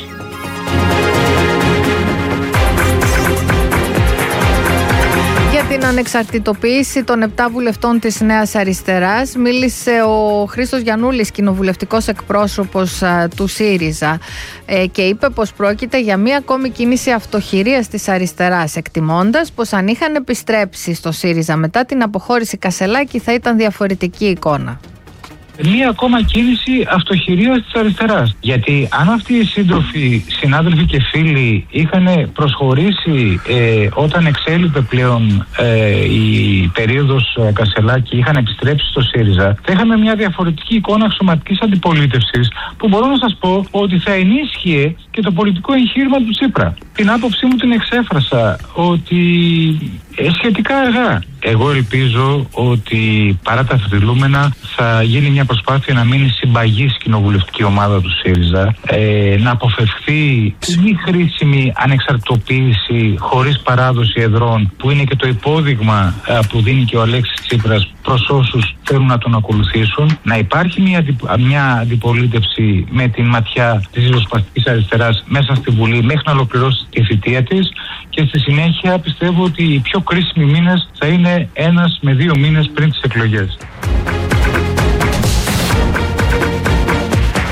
Για την ανεξαρτητοποίηση των 7 βουλευτών της Νέας Αριστεράς μίλησε ο Χρήστος Γιαννούλης, κοινοβουλευτικός εκπρόσωπος του ΣΥΡΙΖΑ, και είπε πως πρόκειται για μία ακόμη κίνηση αυτοχειρίας της αριστεράς, εκτιμώντας πως αν είχαν επιστρέψει στο ΣΥΡΙΖΑ μετά την αποχώρηση Κασελάκη θα ήταν διαφορετική εικόνα. Μία ακόμα κίνηση αυτοχειρίας της αριστεράς. Γιατί αν αυτοί οι σύντροφοι, συνάδελφοι και φίλοι είχαν προσχωρήσει όταν εξέλιπε πλέον η περίοδος Κασελάκη, είχαν επιστρέψει στο ΣΥΡΙΖΑ, θα είχαμε μια διαφορετική εικόνα αξιωματικής αντιπολίτευσης που μπορώ να σας πω ότι θα ενίσχυε και το πολιτικό εγχείρημα του Τσίπρα. Την άποψή μου την εξέφρασα ότι σχετικά αργά. Εγώ ελπίζω ότι παρά τα αφιτελούμενα θα γίνει μια προσπάθεια να μείνει συμπαγής κοινοβουλευτική ομάδα του ΣΥΡΙΖΑ, να αποφευχθεί η μη χρήσιμη ανεξαρτητοποίηση χωρίς παράδοση εδρών, που είναι και το υπόδειγμα που δίνει και ο Αλέξης Τσίπρας προς όσους θέλουν να τον ακολουθήσουν, να υπάρχει μια αντιπολίτευση με την ματιά της ριζοσπαστικής αριστεράς μέσα στη Βουλή μέχρι να ολοκληρώσει τη θητεία της, και στη συνέχεια πιστεύω ότι οι πιο κρίσιμοι μήνες θα είναι 1 με 2 μήνες πριν τις εκλογές.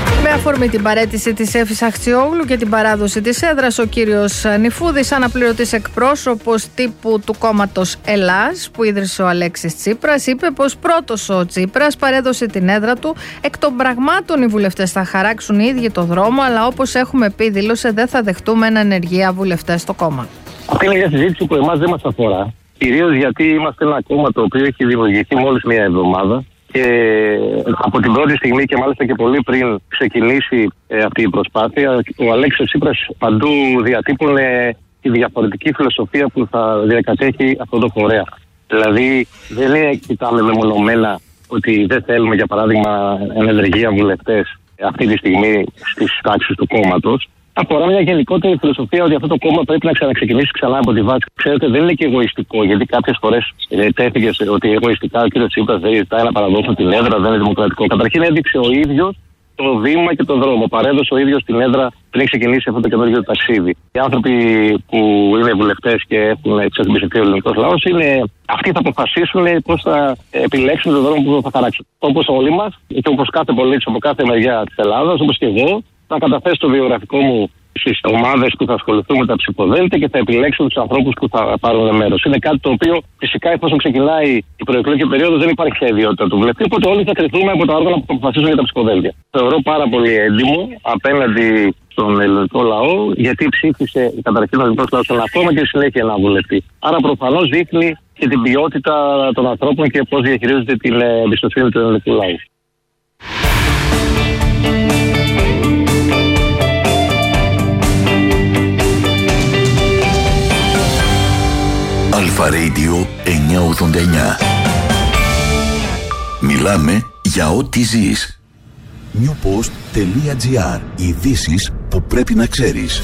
αφορμή την παραίτηση της Έφης Αχτσιόγλου και την παράδοση της έδρας, ο κύριος Νηφούδης, αναπληρωτής εκπρόσωπος τύπου του κόμματος Ελλάς που ίδρυσε ο Αλέξης Τσίπρας, είπε πως πρώτος ο Τσίπρας παρέδωσε την έδρα του. Εκ των πραγμάτων οι βουλευτές θα χαράξουν οι ίδιοι το δρόμο, αλλά όπως έχουμε πει, δήλωσε, δεν θα δεχτούμε εν ανεργία βουλευτές στο κόμμα. Αυτή είναι μια συζήτηση που εμάς δεν μας αφορά. Κυρίως γιατί είμαστε ένα κόμμα το οποίο έχει δημιουργηθεί μόλις μία εβδομάδα. Και από την πρώτη στιγμή και μάλιστα και πολύ πριν ξεκινήσει αυτή η προσπάθεια, ο Αλέξης Τσίπρας παντού διατύπωνε τη διαφορετική φιλοσοφία που θα διακατέχει αυτό το φορέα. Δηλαδή δεν κοιτάμε μεμονωμένα ότι δεν θέλουμε, για παράδειγμα, ενεργεία βουλευτές αυτή τη στιγμή στις τάξεις του κόμματος. Αφορά μια γενικότερη φιλοσοφία ότι αυτό το κόμμα πρέπει να ξαναξεκινήσει ξανά από τη βάση. Ξέρετε, δεν είναι και εγωιστικό, γιατί κάποιες φορές τέθηκε ότι εγωιστικά ο κ. Τσίπρας δεν ζητάει να παραδώσουν την έδρα, δεν είναι δημοκρατικό. Καταρχήν έδειξε ο ίδιος το βήμα και το δρόμο. Παρέδωσε ο ίδιος την έδρα πριν ξεκινήσει αυτό το καινούργιο ταξίδι. Οι άνθρωποι που είναι βουλευτές και έχουν εξασφαλιστεί ο ελληνικός λαός, αυτοί θα αποφασίσουν πώς θα επιλέξουν τον δρόμο που θα χαράξουν. Όπως όλοι μας και όπως κάθε πολίτης από κάθε μεριά της Ελλάδας, όπως και εγώ, θα καταθέσω το βιογραφικό μου στις ομάδες που θα ασχοληθούν με τα ψηφοδέλτια και θα επιλέξω τους ανθρώπους που θα πάρουν μέρος. Είναι κάτι το οποίο φυσικά εφόσον ξεκινάει η προεκλογική περίοδος δεν υπάρχει πια ιδιότητα του βουλευτή, οπότε όλοι θα κρυθούμε από τα όργανα που θα αποφασίσουν για τα ψηφοδέλτια. Θεωρώ πάρα πολύ έντιμο απέναντι στον ελληνικό λαό, γιατί ψήφισε καταρχήν ο ελληνικός λαός ένα κόμμα και συνέχεια ένα βουλευτή. Άρα προφανώς δείχνει και την ποιότητα των ανθρώπων και πώς διαχειρίζεται την εμπιστοσύνη του ελληνικού λαού. Αλφα Radio 989. Μιλάμε για ό,τι ζεις. Newpost.gr. Ειδήσεις που πρέπει να ξέρεις.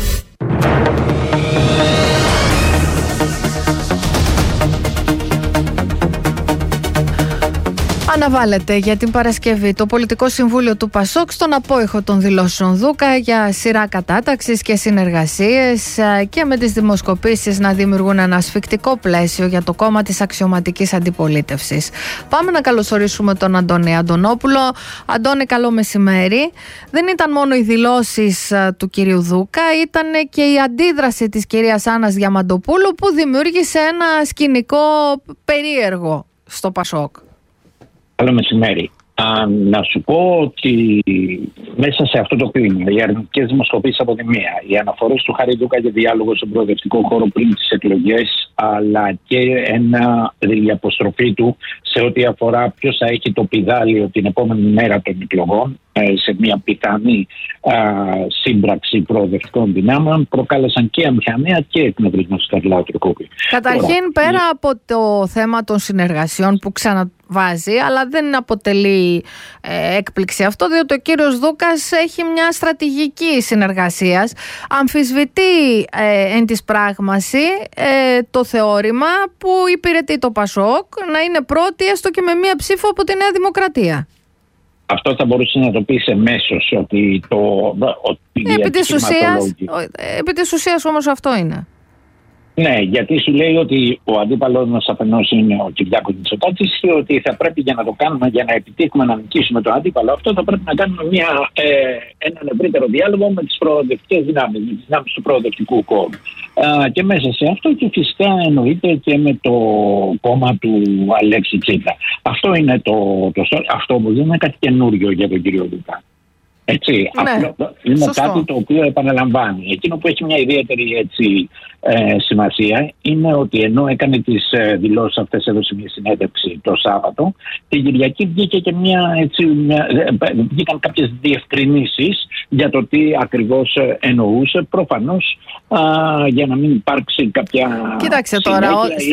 Αναβάλλεται για την Παρασκευή το Πολιτικό Συμβούλιο του ΠΑΣΟΚ στον απόϊχο των δηλώσεων Δούκα για σειρά κατάταξης και συνεργασίες και με τις δημοσκοπήσεις να δημιουργούν ένα ασφικτικό πλαίσιο για το κόμμα της αξιωματικής αντιπολίτευσης. Πάμε να καλωσορίσουμε τον Αντώνη Αντωνόπουλο. Αντώνη, καλό μεσημέρι. Δεν ήταν μόνο οι δηλώσεις του κυρίου Δούκα, ήταν και η αντίδραση της κυρίας Άννας Διαμαντοπούλου που δημιούργησε ένα σκηνικό περίεργο στο ΠΑΣΟΚ. Καλό μεσημέρι. Να σου πω ότι μέσα σε αυτό το κλίμα, οι αρνητικές δημοσκοπήσεις από τη μία, οι αναφορές του Χάρη Δούκα για διάλογο στον προοδευτικό χώρο πριν τις εκλογές, αλλά και η αποστροφή του σε ό,τι αφορά ποιος θα έχει το πηδάλιο την επόμενη μέρα των εκλογών, σε μια πιθανή σύμπραξη προοδευτικών δυνάμεων, προκάλεσαν και αμηχανία και εκνευρισμό στη Καρλάου Τρικούπη. Καταρχήν, πέρα από το θέμα των συνεργασιών που ξαναβάζει, αλλά δεν αποτελεί έκπληξη αυτό, διότι ο κύριος Δούκας έχει μια στρατηγική συνεργασίας. Αμφισβητεί εν της πράγμαση το θεώρημα που υπηρετεί το ΠΑΣΟΚ να είναι πρώτη έστω και με μία ψήφο από τη Νέα Δημοκρατία. Αυτό θα μπορούσε να το πει εμέσως ότι επί της ουσίας όμως αυτό είναι. Ναι, γιατί σου λέει ότι ο αντίπαλος μας αφενός είναι ο Κυριάκος Μητσοτάκης και ότι θα πρέπει για να το κάνουμε, για να επιτύχουμε να νικήσουμε τον αντίπαλο αυτό, θα πρέπει να κάνουμε έναν ευρύτερο διάλογο με τις προοδευτικές δυνάμεις, με τις δυνάμεις του προοδευτικού κόμματο. Και μέσα σε αυτό και φυσικά εννοείται και με το κόμμα του Αλέξη Τσίπρα. Αυτό είναι αυτό όμως δεν είναι κάτι καινούριο για τον κύριο Δούκα. Έτσι, ναι, είναι σωστό. κάτι το οποίο επαναλαμβάνει. Εκείνο που έχει μια ιδιαίτερη σημασία είναι ότι ενώ έκανε τις δηλώσεις αυτές, έδωσε μια συνέντευξη το Σάββατο, την Κυριακή βγήκε και βγήκαν κάποιες διευκρινήσεις για το τι ακριβώς εννοούσε, προφανώς για να μην υπάρξει κάποια... Κοίταξε τώρα,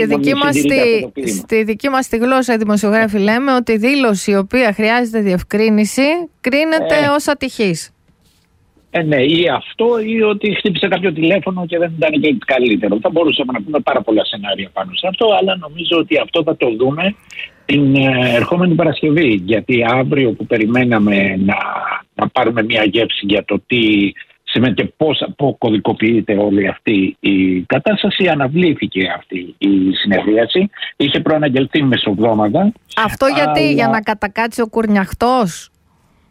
στη δική μας τη γλώσσα οι δημοσιογράφοι λέμε ότι η δήλωση η οποία χρειάζεται διευκρίνηση κρίνεται ως ατυχής. Ναι, ή αυτό ή ότι χτύπησε κάποιο τηλέφωνο και δεν ήταν και καλύτερο. Θα μπορούσαμε να πούμε πάρα πολλά σενάρια πάνω σε αυτό, αλλά νομίζω ότι αυτό θα το δούμε την ερχόμενη Παρασκευή. Γιατί αύριο που περιμέναμε να πάρουμε μια γεύση για το τι σημαίνει και πώς αποκωδικοποιείται όλη αυτή η κατάσταση, αναβλήθηκε αυτή η συνεδρίαση. Είχε προαναγγελθεί μεσοβδόμαδα. Αυτό γιατί, για να κατακάτσει ο κουρνιαχτός?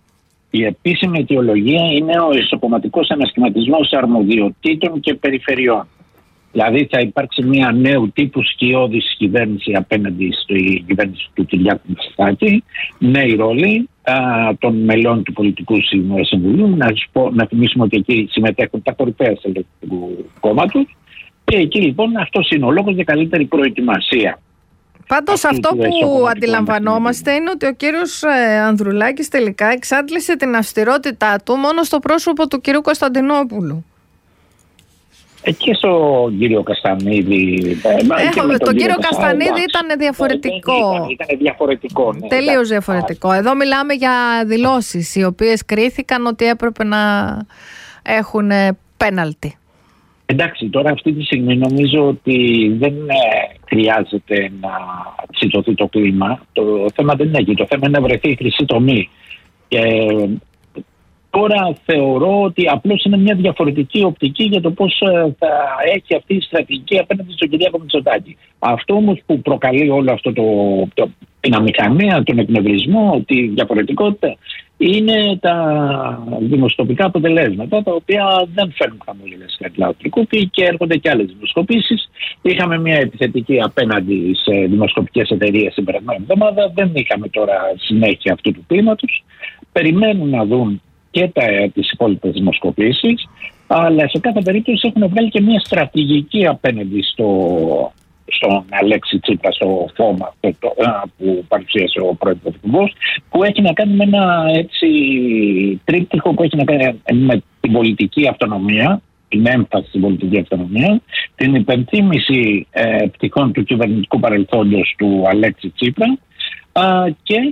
Η επίσημη αιτιολογία είναι ο ισοκομματικός ανασχηματισμός αρμοδιοτήτων και περιφερειών. Δηλαδή θα υπάρξει μια νέου τύπου σκιώδης κυβέρνηση απέναντι στη κυβέρνηση του Κυριάκου Μητσοτάκη, νέοι ρόλοι των μελών του Πολιτικού Συμβουλίου. Να θυμίσουμε ότι εκεί συμμετέχουν τα κορυφαία στελέχη του κόμματος και εκεί λοιπόν αυτός είναι ο λόγος για καλύτερη προετοιμασία. Πάντως αυτό που αντιλαμβανόμαστε είναι ότι ο κύριος Ανδρουλάκης τελικά εξάντλησε την αυστηρότητά του μόνο στο πρόσωπο του κυρίου Κωνσταντινόπουλου. Και στον κύριο Καστανίδη. Τον κύριο Καστανίδη ήταν διαφορετικό. Ήταν διαφορετικό. Ναι, τελείως διαφορετικό. Εδώ μιλάμε για δηλώσεις οι οποίες κρίθηκαν ότι έπρεπε να έχουν πέναλτι. Εντάξει, τώρα αυτή τη στιγμή νομίζω ότι δεν χρειάζεται να ψητωθεί το κλίμα. Το θέμα δεν είναι εκεί. Το θέμα είναι να βρεθεί η χρυσή τομή. Και τώρα θεωρώ ότι απλώς είναι μια διαφορετική οπτική για το πώς θα έχει αυτή η στρατηγική απέναντι στον Κυριάκο Μητσοτάκη. Αυτό όμως που προκαλεί όλο αυτό την αμηχανία, τον εκνευρισμό, τη διαφορετικότητα, είναι τα δημοσκοπικά αποτελέσματα, τα οποία δεν φέρνουν χαμογελές κατλαοτρικούπη και έρχονται και άλλες δημοσκοπήσεις. Είχαμε μια επιθετική απέναντι σε δημοσκοπικές εταιρείες την περασμένη εβδομάδα. Δεν είχαμε τώρα συνέχεια αυτού του κλίματος. Περιμένουν να δουν και τις υπόλοιπες δημοσκοπήσεις, αλλά σε κάθε περίπτωση έχουν βγάλει και μια στρατηγική απέναντι στον Αλέξη Τσίπρα, στο φώμα που παρουσίασε ο Πρωθυπουργός, που έχει να κάνει με ένα έτσι τρίπτυχο που έχει να κάνει με την πολιτική αυτονομία, την έμφαση στην πολιτική αυτονομία, την υπενθύμηση πτυχών του κυβερνητικού παρελθόντος του Αλέξη Τσίπρα και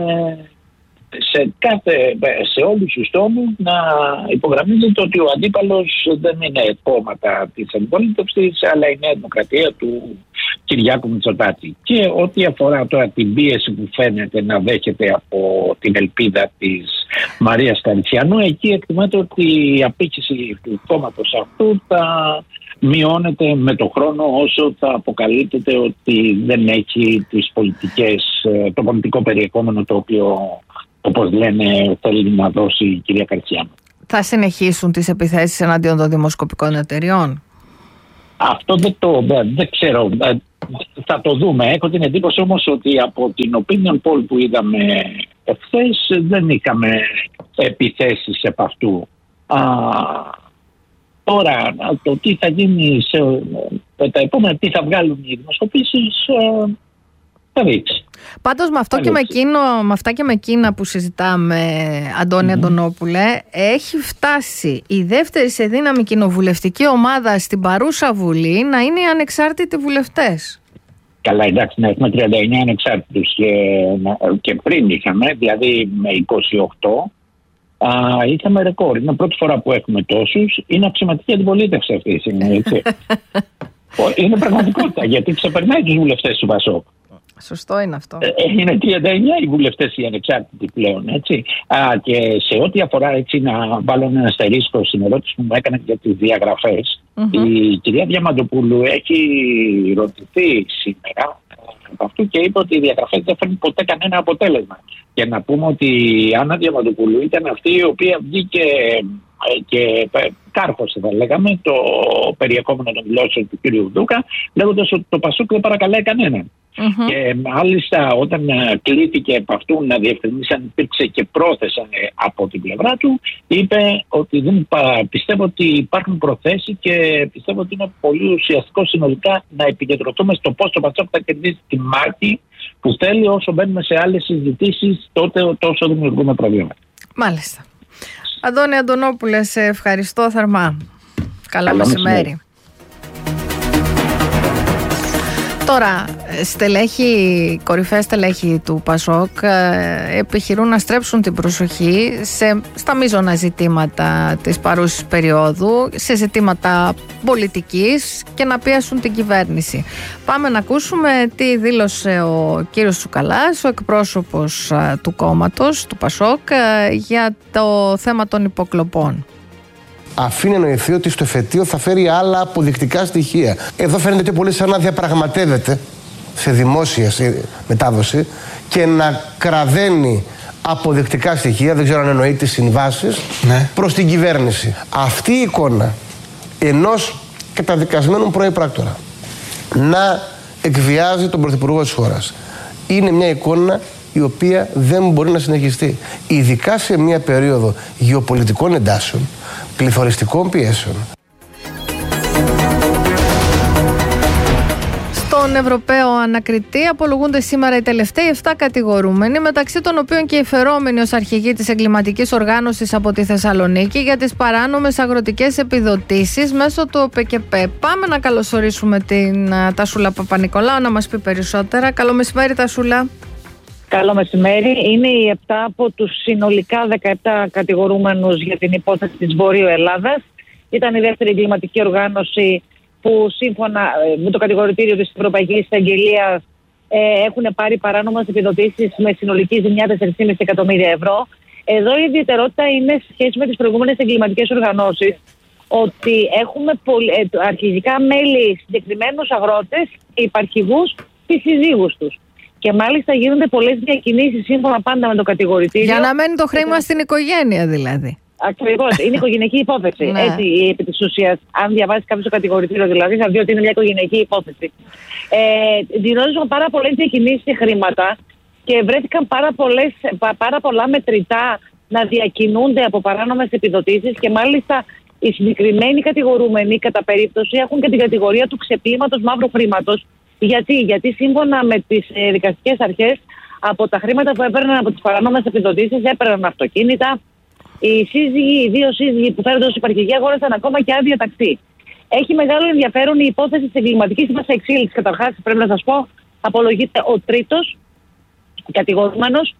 σε όλους τους τόμους να υπογραμμίζεται ότι ο αντίπαλος δεν είναι κόμματα της αντιπολίτευσης, αλλά η Νέα Δημοκρατία του Κυριάκου Μητσοτάκη. Και ό,τι αφορά τώρα την πίεση που φαίνεται να δέχεται από την ελπίδα της Μαρίας Καριτσιανού, εκεί εκτιμάται ότι η απήχηση του κόμματος αυτού θα μειώνεται με το χρόνο, όσο θα αποκαλύπτεται ότι δεν έχει το πολιτικό περιεχόμενο το οποίο, όπως λένε, θέλει να δώσει η κυρία Καριτσιανού. Θα συνεχίσουν τις επιθέσεις εναντίον των δημοσκοπικών εταιριών? Αυτό δεν ξέρω. Θα το δούμε. Έχω την εντύπωση όμως ότι από την opinion poll που είδαμε εχθές δεν είχαμε επιθέσεις επ' αυτού. Τώρα το τι θα γίνει τα επόμενα, τι θα βγάλουν οι δημοσκοπήσεις, θα δείξει. Πάντως με αυτά και με εκείνα που συζητάμε, Αντώνη Αντωνόπουλε, έχει φτάσει η δεύτερη σε δύναμη κοινοβουλευτική ομάδα στην παρούσα Βουλή να είναι οι ανεξάρτητοι βουλευτές. Καλά, εντάξει, να έχουμε 39 ανεξάρτητους και πριν είχαμε, δηλαδή με 28. Είχαμε ρεκόρ. Είναι πρώτη φορά που έχουμε τόσους. Είναι αξιωματική αντιπολίτευση αυτή η στιγμή, έτσι. Είναι πραγματικότητα, γιατί ξεπερνάει τους βουλευτές του ΠΑΣΟΚ. Σωστό είναι αυτό. Είναι 39 οι βουλευτές οι ανεξάρτητοι πλέον, έτσι. Και σε ό,τι αφορά, έτσι, να βάλω ένα αστερίσκο στην ερώτηση που μου έκανε για τις διαγραφές, η κυρία Διαμαντοπούλου έχει ρωτηθεί σήμερα από αυτού και είπε ότι οι διαγραφές δεν φέρνουν ποτέ κανένα αποτέλεσμα. Και να πούμε ότι η Άννα Διαμαντοπούλου ήταν αυτή η οποία βγήκε και κάρφωσε, θα λέγαμε, το περιεχόμενο των δηλώσεων του κ. Δούκα, λέγοντας ότι το ΠΑΣΟΚ δεν παρακαλάει κανέναν. Και μάλιστα όταν κλήθηκε από αυτού να διευκρινίσει αν υπήρξε και πρόθεση από την πλευρά του, είπε ότι δεν πιστεύω ότι υπάρχουν προθέσεις και πιστεύω ότι είναι πολύ ουσιαστικό συνολικά να επικεντρωθούμε στο πώς το ΠΑΣΟΚ θα κερδίσει τη μάχη που θέλει, όσο μπαίνουμε σε άλλες συζητήσεις, τόσο δημιουργούμε προβλήματα. Μάλιστα. Αντώνη Αντωνόπουλε, σε ευχαριστώ θερμά. Καλό μεσημέρι. Τώρα, κορυφαία στελέχη του ΠΑΣΟΚ επιχειρούν να στρέψουν την προσοχή στα μείζωνα ζητήματα της παρούσης περίοδου, σε ζητήματα πολιτικής και να πιέσουν την κυβέρνηση. Πάμε να ακούσουμε τι δήλωσε ο κύριος Τσουκαλάς, ο εκπρόσωπος του κόμματος, του ΠΑΣΟΚ, για το θέμα των υποκλοπών. Αφήνει να νοηθεί ότι στο εφετείο θα φέρει άλλα αποδεικτικά στοιχεία. Εδώ φαίνεται πιο πολύ σαν να διαπραγματεύεται σε δημόσια μετάδοση και να κραδένει αποδεικτικά στοιχεία, δεν ξέρω αν εννοεί τις συμβάσεις, προς την κυβέρνηση. Αυτή η εικόνα ενός καταδικασμένου πρώην-πράκτορα να εκβιάζει τον πρωθυπουργό της χώρας είναι μια εικόνα η οποία δεν μπορεί να συνεχιστεί. Ειδικά σε μια περίοδο γεωπολιτικών εντάσεων, πληθωριστικών πιέσεων. Στον Ευρωπαίο Ανακριτή απολογούνται σήμερα οι τελευταίοι 7 κατηγορούμενοι, μεταξύ των οποίων και οι φερόμενοι ως αρχηγοί της εγκληματικής οργάνωσης από τη Θεσσαλονίκη για τις παράνομες αγροτικές επιδοτήσεις μέσω του ΟΠΕΚΕΠΕ. Πάμε να καλωσορίσουμε την Τασούλα Παπα-Νικολάου να μας πει περισσότερα. Καλό μεσημέρι, Τασούλα. Καλό μεσημέρι. Είναι οι 7 από τους συνολικά 17 κατηγορούμενους για την υπόθεση της Βορείου Ελλάδας. Ήταν η δεύτερη εγκληματική οργάνωση που σύμφωνα με το κατηγορητήριο της Ευρωπαϊκής Εισαγγελίας έχουν πάρει παράνομες επιδοτήσεις με συνολική ζημιά 4,5 εκατομμύρια ευρώ. Εδώ η ιδιαιτερότητα είναι σε σχέση με τις προηγούμενες εγκληματικές οργανώσεις ότι έχουμε αρχηγικά μέλη συγκεκριμένους αγρότες και υπαρχηγούς και συζύγους τους. Και μάλιστα γίνονται πολλές διακινήσεις σύμφωνα πάντα με το κατηγορητήριο. Για να μένει το χρήμα στην οικογένεια δηλαδή. Ακριβώς. Είναι οικογενειακή υπόθεση. Ναι. Έτσι, επί της ουσίας, αν διαβάσει κάποιο το κατηγορητήριο, δηλαδή, θα δει ότι είναι μια οικογενειακή υπόθεση. Δηλώζουν πάρα πολλές διακινήσεις σε χρήματα και βρέθηκαν πάρα πολλά μετρητά να διακινούνται από παράνομες επιδοτήσεις και μάλιστα οι συγκεκριμένοι κατηγορούμενοι κατά περίπτωση έχουν και την κατηγορία του ξεπλήματος μαύρου χρήματος. Γιατί σύμφωνα με τις δικαστικές αρχές, από τα χρήματα που έπαιρναν από τις παράνομες επιδοτήσεις έπαιρναν αυτοκίνητα. Οι δύο σύζυγοι που φέρονται ως υπαρχηγοί αγόρασαν ακόμα και άδεια ταξί. Έχει μεγάλο ενδιαφέρον η υπόθεση της εγκληματικής μας εξέλιξης. Καταρχάς, πρέπει να σας πω, απολογείται ο τρίτος κατηγορούμενος.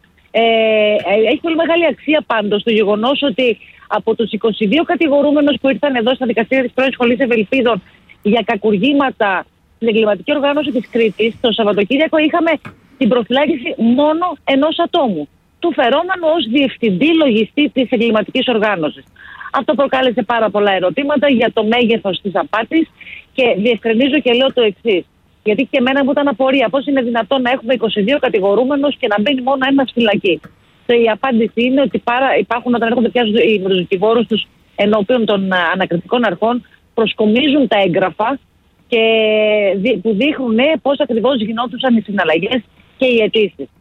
Έχει πολύ μεγάλη αξία πάντως το γεγονός ότι από τους 22 κατηγορούμενους που ήρθαν εδώ στα δικαστήρια της πρώην Σχολής Ευελπίδων για κακουργήματα στην εγκληματική οργάνωση της Κρήτης, το Σαββατοκύριακο είχαμε την προφυλάκηση μόνο ενός ατόμου, του φερόμενου ως διευθυντή λογιστή της εγκληματικής οργάνωσης. Αυτό προκάλεσε πάρα πολλά ερωτήματα για το μέγεθος της απάτης και διευκρινίζω και λέω το εξής. Γιατί και εμένα μου ήταν απορία πώς είναι δυνατόν να έχουμε 22 κατηγορούμενους και να μπαίνει μόνο ένας φυλακή. Η απάντηση είναι ότι υπάρχουν όταν έρχονται πια με τους δικηγόρους τους ενώπιον των ανακριτικών αρχών, προσκομίζουν τα έγγραφα και που δείχνουν πώς ακριβώς γινόντουσαν οι συναλλαγές και οι αιτήσεις.